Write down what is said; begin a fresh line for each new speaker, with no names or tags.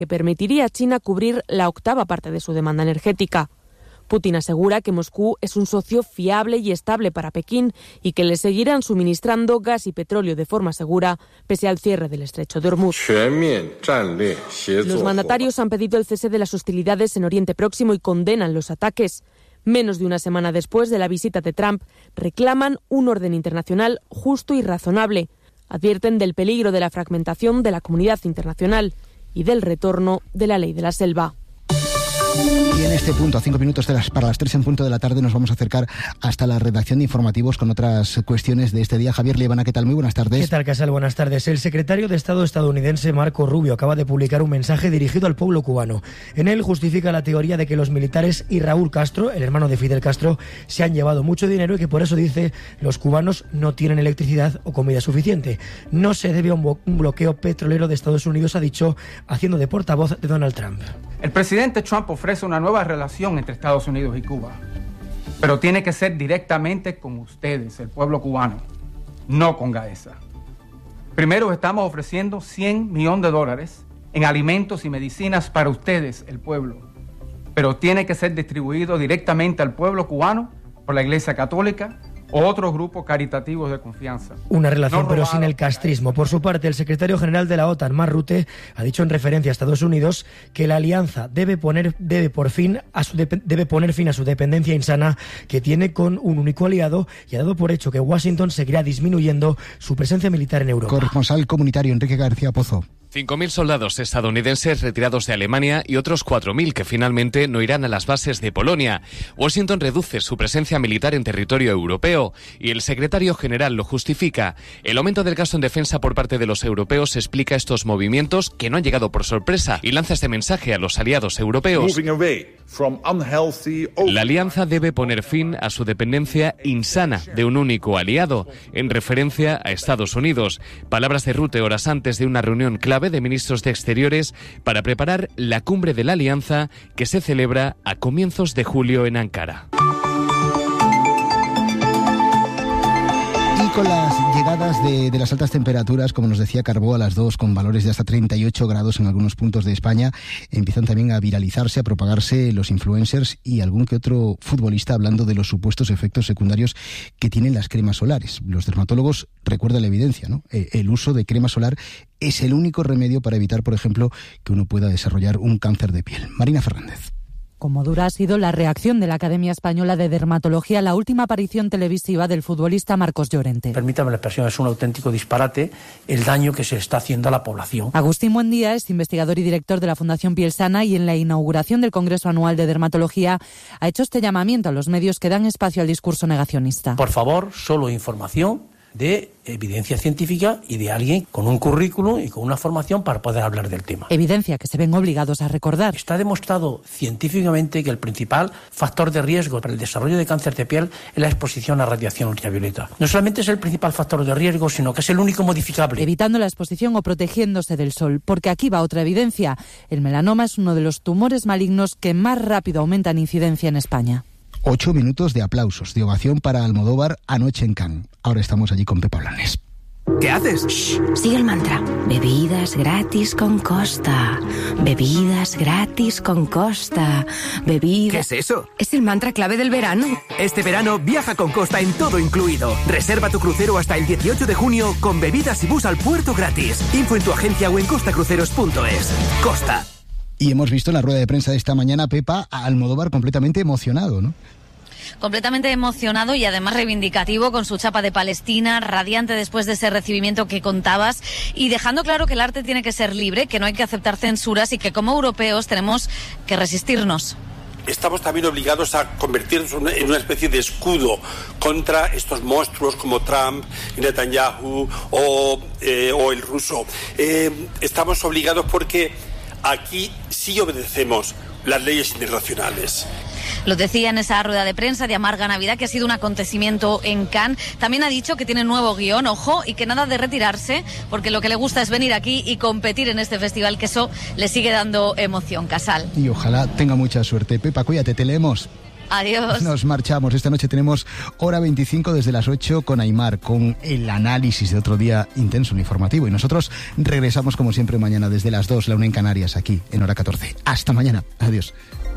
que permitiría a China cubrir la octava parte de su demanda energética. Putin asegura que Moscú es un socio fiable y estable para Pekín y que le seguirán suministrando gas y petróleo de forma segura pese al cierre del estrecho de Hormuz. Los mandatarios han pedido el cese de las hostilidades en Oriente Próximo y condenan los ataques. Menos de una semana después de la visita de Trump, reclaman un orden internacional justo y razonable. Advierten del peligro de la fragmentación de la comunidad internacional y del retorno de la ley de la selva.
Y en este punto, a 5 minutos para las 3 en punto de la tarde, nos vamos a acercar hasta la redacción de informativos con otras cuestiones de este día. Javier Liebana, ¿qué tal? Muy buenas tardes.
¿Qué tal, Casal? Buenas tardes. El secretario de Estado estadounidense Marco Rubio acaba de publicar un mensaje dirigido al pueblo cubano. En él justifica la teoría de que los militares y Raúl Castro, el hermano de Fidel Castro, se han llevado mucho dinero y que por eso, dice, los cubanos no tienen electricidad o comida suficiente. No se debe a un bloqueo petrolero de Estados Unidos, ha dicho, haciendo de portavoz de Donald Trump.
El presidente Trump ofrece una nueva relación entre Estados Unidos y Cuba, pero tiene que ser directamente con ustedes, el pueblo cubano, no con Gaesa. Primero, estamos ofreciendo $100 millones en alimentos y medicinas para ustedes, el pueblo, pero tiene que ser distribuido directamente al pueblo cubano por la Iglesia Católica o otros grupos caritativos de confianza.
Una relación, pero sin el castrismo. Por su parte, el secretario general de la OTAN, Mark Rutte, ha dicho en referencia a Estados Unidos que la alianza debe poner fin a su dependencia insana que tiene con un único aliado y ha dado por hecho que Washington seguirá disminuyendo su presencia militar en Europa.
Corresponsal comunitario Enrique García Pozo.
5.000 soldados estadounidenses retirados de Alemania y otros 4.000 que finalmente no irán a las bases de Polonia. Washington reduce su presencia militar en territorio europeo y el secretario general lo justifica. El aumento del gasto en defensa por parte de los europeos explica estos movimientos que no han llegado por sorpresa y lanza este mensaje a los aliados europeos. La alianza debe poner fin a su dependencia insana de un único aliado, en referencia a Estados Unidos. Palabras de Rutte horas antes de una reunión clave de ministros de Exteriores para preparar la cumbre de la alianza que se celebra a comienzos de julio en Ankara.
Con las llegadas de las altas temperaturas, como nos decía Carbó, a las 2, con valores de hasta 38 grados en algunos puntos de España, empiezan también a viralizarse, a propagarse los influencers y algún que otro futbolista hablando de los supuestos efectos secundarios que tienen las cremas solares. Los dermatólogos recuerdan la evidencia, ¿no? El uso de crema solar es el único remedio para evitar, por ejemplo, que uno pueda desarrollar un cáncer de piel. Marina Fernández.
Como dura ha sido la reacción de la Academia Española de Dermatología a la última aparición televisiva del futbolista Marcos Llorente.
Permítame la expresión, es un auténtico disparate el daño que se está haciendo a la población.
Agustín Buendía es investigador y director de la Fundación Piel Sana y en la inauguración del Congreso Anual de Dermatología ha hecho este llamamiento a los medios que dan espacio al discurso negacionista.
Por favor, solo información de evidencia científica y de alguien con un currículum y con una formación para poder hablar del tema.
Evidencia que se ven obligados a recordar.
Está demostrado científicamente que el principal factor de riesgo para el desarrollo de cáncer de piel es la exposición a radiación ultravioleta. No solamente es el principal factor de riesgo, sino que es el único modificable.
Evitando la exposición o protegiéndose del sol, porque aquí va otra evidencia. El melanoma es uno de los tumores malignos que más rápido aumenta en incidencia en España.
8 minutos de aplausos, de ovación para Almodóvar anoche en Cannes. Ahora estamos allí con Pepa Blanes.
¿Qué haces?
Shh, sigue el mantra. Bebidas gratis con Costa. Bebidas gratis con Costa.
¿Qué es eso?
Es el mantra clave del verano.
Este verano viaja con Costa en todo incluido. Reserva tu crucero hasta el 18 de junio con bebidas y bus al puerto gratis. Info en tu agencia o en costacruceros.es. Costa.
Y hemos visto en la rueda de prensa de esta mañana, Pepa, a Almodóvar completamente emocionado, ¿no?
Completamente emocionado y además reivindicativo con su chapa de Palestina, radiante después de ese recibimiento que contabas y dejando claro que el arte tiene que ser libre, que no hay que aceptar censuras y que como europeos tenemos que resistirnos.
Estamos también obligados a convertirnos en una especie de escudo contra estos monstruos como Trump, Netanyahu o el ruso. Estamos obligados porque aquí sí obedecemos las leyes internacionales.
Lo decía en esa rueda de prensa de Amarga Navidad, que ha sido un acontecimiento en Cannes. También ha dicho que tiene nuevo guión, ojo, y que nada de retirarse, porque lo que le gusta es venir aquí y competir en este festival, que eso le sigue dando emoción, Casal.
Y ojalá tenga mucha suerte. Pepa, cuídate, te leemos.
Adiós.
Nos marchamos. Esta noche tenemos hora 25 desde las 8 con Aimar, con el análisis de otro día intenso, informativo. Y nosotros regresamos como siempre mañana desde las 2, la 1 en Canarias, aquí en hora 14. Hasta mañana. Adiós.